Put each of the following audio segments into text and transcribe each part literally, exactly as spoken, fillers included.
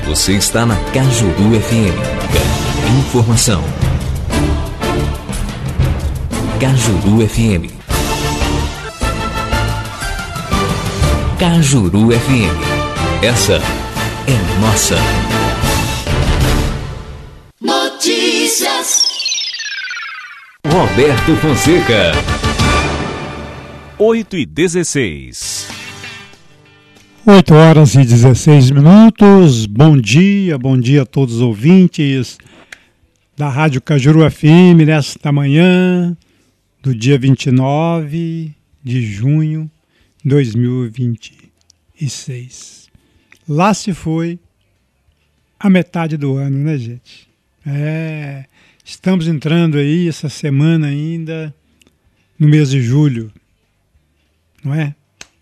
Você está na Cajuru F M. Informação. Cajuru F M. Cajuru F M. Essa é nossa. Notícias. Roberto Fonseca. oito e dezesseis. oito horas e dezesseis minutos. Bom dia, bom dia a todos os ouvintes da Rádio Cajuru F M nesta manhã do dia vinte e nove de junho de dois mil e vinte e seis. Lá se foi a metade do ano, né, gente? É, estamos entrando aí essa semana ainda no mês de julho, não é?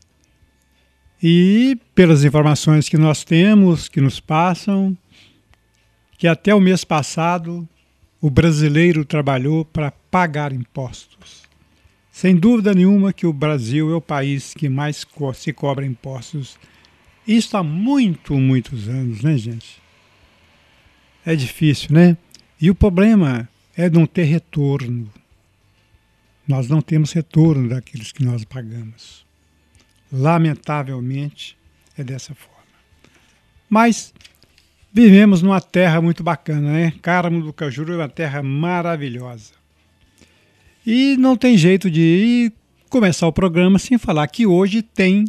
E pelas informações que nós temos, que nos passam, que até o mês passado o brasileiro trabalhou para pagar impostos. Sem dúvida nenhuma que o Brasil é o país que mais co- se cobra impostos. Isso há muito, muitos anos, né, gente? É difícil, né? E o problema é não ter retorno. Nós não temos retorno daqueles que nós pagamos. Lamentavelmente, é dessa forma. Mas vivemos numa terra muito bacana, né? Carmo do Cajuru é uma terra maravilhosa. E não tem jeito de começar o programa sem falar que hoje tem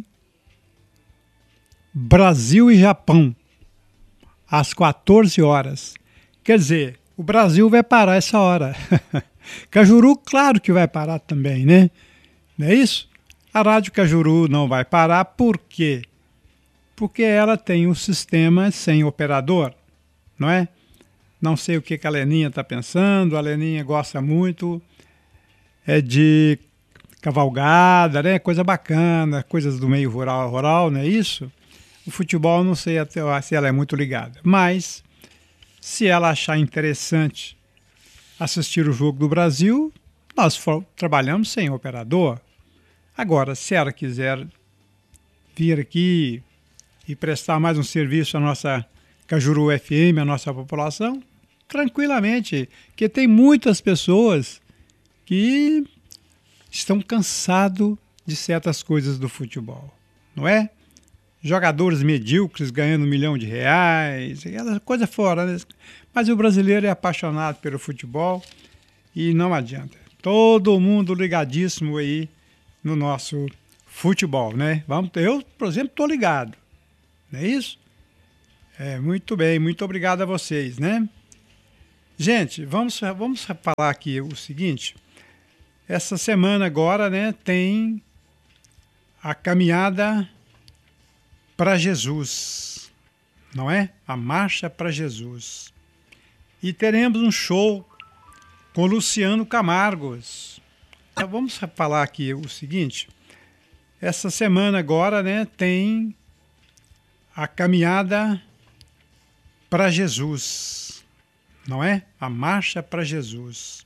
Brasil e Japão, às quatorze horas. Quer dizer, o Brasil vai parar essa hora. Cajuru, claro que vai parar também, né? Não é isso? A Rádio Cajuru não vai parar, por quê? Porque ela tem um sistema sem operador, não é? Não sei o que que a Leninha está pensando, a Leninha gosta muito é de cavalgada, né? Coisa bacana, coisas do meio rural, rural, não é isso? O futebol não sei até se ela é muito ligada, mas se ela achar interessante assistir o jogo do Brasil, nós for, trabalhamos sem operador. Agora, se ela quiser vir aqui e prestar mais um serviço à nossa Cajuru F M, à nossa população, tranquilamente, porque tem muitas pessoas que estão cansados de certas coisas do futebol, não é? Jogadores medíocres ganhando um milhão de reais, aquela coisa fora, né? Mas o brasileiro é apaixonado pelo futebol e não adianta. Todo mundo ligadíssimo aí no nosso futebol, né? Vamos, eu, por exemplo, estou ligado, não é isso? É, muito bem, muito obrigado a vocês, né? Gente, vamos, vamos falar aqui o seguinte, essa semana agora, né, tem a caminhada para Jesus, não é? A marcha para Jesus. E teremos um show com Luciano Camargos. Então, vamos falar aqui o seguinte, essa semana agora, né, tem a caminhada para Jesus, não é? A marcha para Jesus.